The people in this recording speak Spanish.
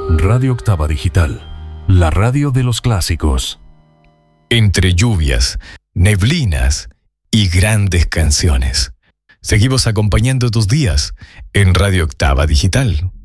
Radio Octava Digital, la radio de los clásicos. Entre lluvias, neblinas y grandes canciones. Seguimos acompañando tus días en Radio Octava Digital.